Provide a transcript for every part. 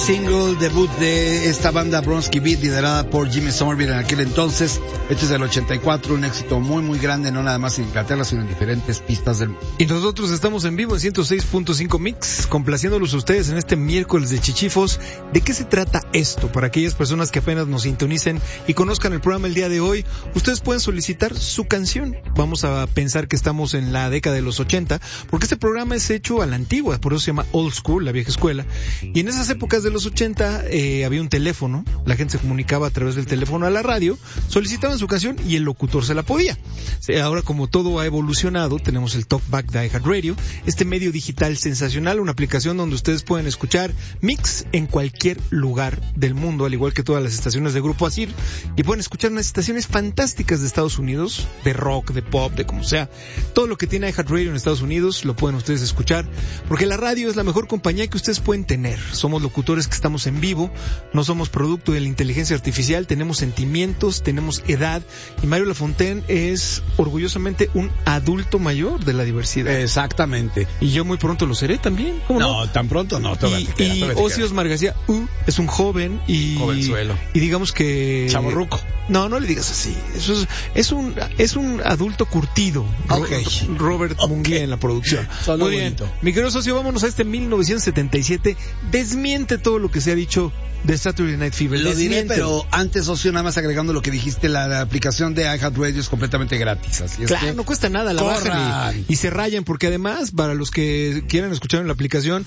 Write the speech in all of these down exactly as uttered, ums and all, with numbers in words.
Single debut de esta banda Bronski Beat, liderada por Jimmy Somerville en aquel entonces. Este es del ochenta y cuatro, un éxito muy muy grande, no nada más en Inglaterra, sino en diferentes pistas del mundo. Y nosotros estamos en vivo en ciento seis punto cinco Mix, complaciéndolos a ustedes en este miércoles de Chichifos. ¿De qué se trata esto? Para aquellas personas que apenas nos sintonicen y conozcan el programa el día de hoy, ustedes pueden solicitar su canción. Vamos a pensar que estamos en la década de los ochenta, porque este programa es hecho a la antigua, por eso se llama Old School, la vieja escuela. Y en esas épocas de los ochenta eh, había un teléfono, la gente se comunicaba a través del teléfono a la radio, solicitaban su canción y el locutor se la podía. Ahora, como todo ha evolucionado, tenemos el Talkback de iHeartRadio, este medio digital sensacional, una aplicación donde ustedes pueden escuchar Mix en cualquier lugar del mundo, al igual que todas las estaciones de Grupo Asir, y pueden escuchar unas estaciones fantásticas de Estados Unidos, de rock, de pop, de como sea. Todo lo que tiene iHeartRadio en Estados Unidos lo pueden ustedes escuchar, porque la radio es la mejor compañía que ustedes pueden tener. Somos locutores que estamos en vivo, no somos producto de la inteligencia artificial, tenemos sentimientos, tenemos edad, y Mario Lafontaine es orgullosamente un adulto mayor de la diversidad. Exactamente. Y yo muy pronto lo seré también. ¿Cómo no? No, tan pronto no. Todavía Y, te queda, y todavía te Ozzy queda. Osbourne García uh, es un joven y Jovenzuelo. y digamos que Chavorruco. No, no le digas así. Eso es, es un es un adulto curtido. Ro- Okay. Robert Okay. Munguía en la producción. Solo Muy bien. bonito. Mi querido socio, vámonos a este mil novecientos setenta y siete. Desmiente todo lo que se ha dicho de Saturday Night Fever. Lo diré, Desmiente. pero antes, Ocio, nada más agregando lo que dijiste, la, la aplicación de iHeartRadio es completamente gratis. Así es Claro, que no cuesta nada, la corran. bajan y, y se rayan, porque además, para los que quieran escuchar en la aplicación,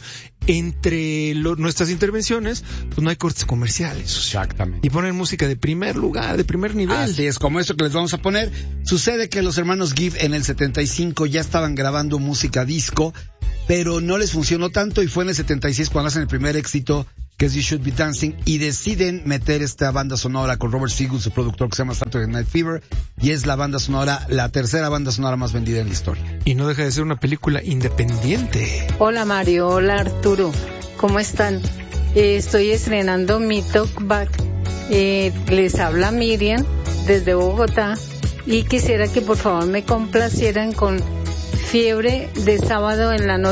entre lo, nuestras intervenciones, pues no hay cortes comerciales. Exactamente. Y ponen música de primer lugar, de primer nivel. Así es, como esto que les vamos a poner. Sucede que los hermanos Gibb en el setenta y cinco ya estaban grabando música disco, pero no les funcionó tanto, y fue en el setenta y seis cuando hacen el primer éxito, que es You Should Be Dancing, y deciden meter esta banda sonora con Robert Sigel, su productor, que se llama Saturday Night Fever, y es la banda sonora, la tercera banda sonora más vendida en la historia. Y no deja de ser una película independiente. Hola Mario, hola Arturo, ¿cómo están? Eh, estoy estrenando mi Talkback. Eh, les habla Miriam desde Bogotá y quisiera que por favor me complacieran con Fiebre de sábado en la noche.